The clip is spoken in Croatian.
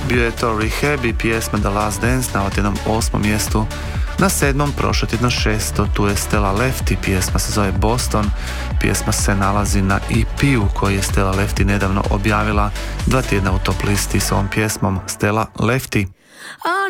Bio je to Rehab i pjesma The Last Dance na otjednom 8. mjestu. Na 7. prošlo tjedno 6. tu je Stella Lefty, pjesma se zove Boston. Pjesma se nalazi na EP-u koji je Stella Lefty nedavno objavila. 2 tjedna u top listi s ovom pjesmom Stella Lefty.